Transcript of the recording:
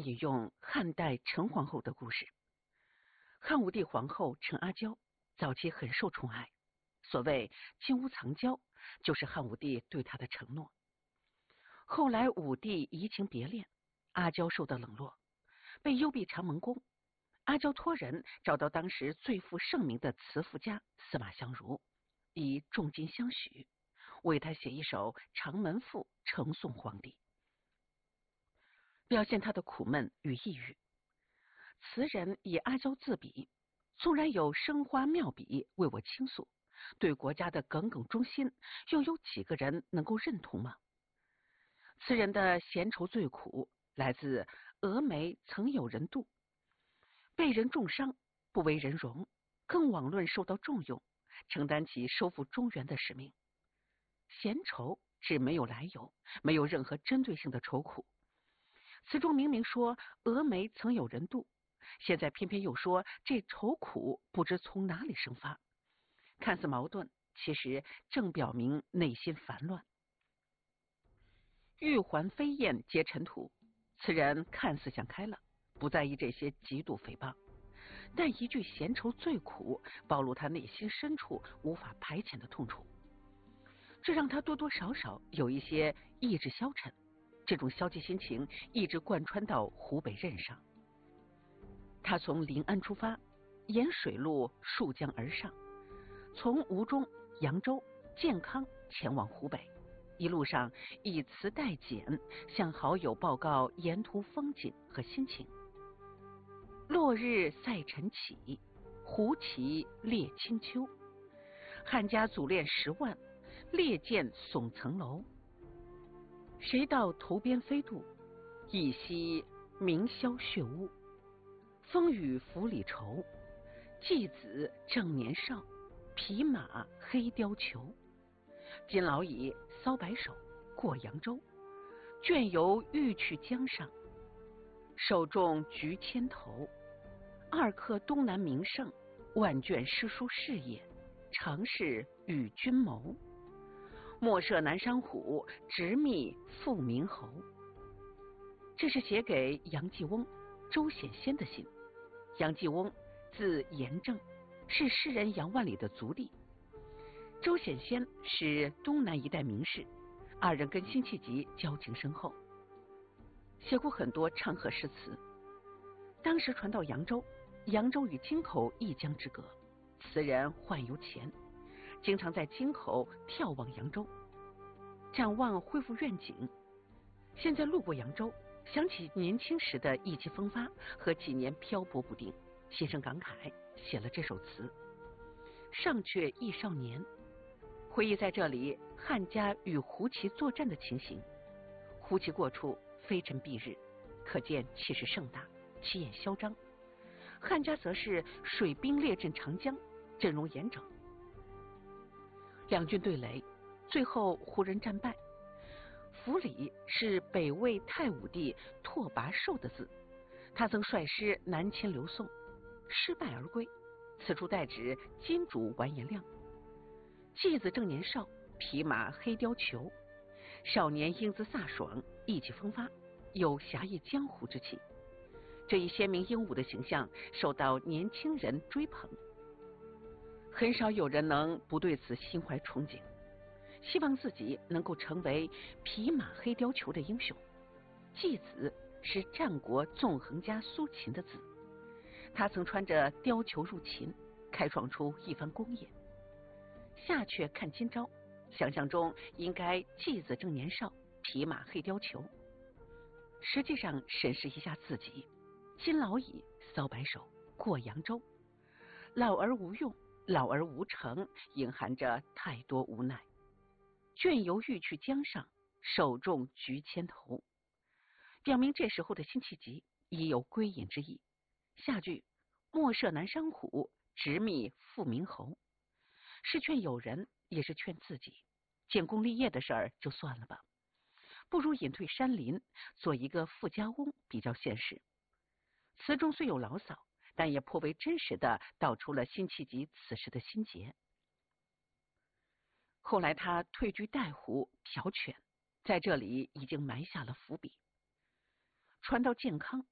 先引用汉代陈皇后的故事。汉武帝皇后陈阿娇早期很受宠爱，所谓金屋藏娇，就是汉武帝对她的承诺。后来武帝移情别恋，阿娇受到冷落，被幽闭长门宫。阿娇托人找到当时最负盛名的词赋家司马相如，以重金相许，为他写一首《长门赋》呈送皇帝，表现他的苦闷与抑郁。词人以阿娇自比，纵然有生花妙笔为我倾诉，对国家的耿耿忠心，又有几个人能够认同吗？词人的闲愁最苦，来自峨眉曾有人妒，被人重伤，不为人容，更妄论受到重用，承担起收复中原的使命。闲愁是没有来由，没有任何针对性的愁苦。词中明明说峨眉曾有人妒，现在偏偏又说这愁苦不知从哪里生发，看似矛盾，其实正表明内心烦乱。玉环飞燕皆尘土，词人看似想开了，不在意这些极度诽谤，但一句闲愁最苦，暴露他内心深处无法排遣的痛楚，这让他多多少少有一些意志消沉。这种消极心情一直贯穿到湖北任上。他从临安出发，沿水路溯江而上，从吴中、扬州、建康前往湖北，一路上以词代简，向好友报告沿途风景和心情。落日赛晨起，胡骑猎清秋。汉家祖练10万，猎箭耸层楼。谁道头边飞渡，一夕明消血污。风雨拂里愁，季子正年少，匹马黑貂裘。今老矣搔白首，过扬州。倦游欲去江上，手中菊千头。二刻东南名胜，万卷诗书事业，常是与君谋。莫涉南山虎，直觅复明侯。这是写给杨继翁、周显先的信。杨继翁字延正，是诗人杨万里的族弟。周显先是东南一带名士，二人跟辛弃疾交情深厚，写过很多唱和诗词。当时传到扬州，扬州与京口一江之隔，词人宦游前，经常在京口眺望扬州，展望恢复愿景。现在路过扬州，想起年轻时的意气风发和几年漂泊不定，心生感慨，写了这首词。尚却忆少年，回忆在这里汉家与胡骑作战的情形。胡骑过处，飞尘蔽日，可见气势盛大，气焰嚣张。汉家则是水兵列阵长江，阵容严整。两军对垒，最后胡人战败。符里是北魏太武帝拓跋寿的字，他曾率师南迁刘宋，失败而归。此处代指金主完颜亮。季子正年少，匹马黑貂裘。少年英姿飒爽，意气风发，有侠义江湖之气。这一鲜明英武的形象受到年轻人追捧，很少有人能不对此心怀憧憬，希望自己能够成为匹马黑貂裘的英雄。季子是战国纵横家苏秦的字，他曾穿着貂裘入秦，开创出一番功业。下阙看今朝，想象中应该季子正年少，匹马黑貂裘。实际上审视一下自己，今老矣搔白首，过扬州。老而无用，老而无成，隐含着太多无奈。倦游欲去江上，手中菊千头，表明这时候的辛弃疾已有归隐之意。下句莫涉南山虎，直觅复明侯，是劝友人，也是劝自己，建功立业的事儿就算了吧，不如隐退山林，做一个富家翁比较现实。词中虽有牢骚，但也颇为真实的道出了辛弃疾此时的心结。后来他退居带湖朴犬，在这里已经埋下了伏笔。传到建康，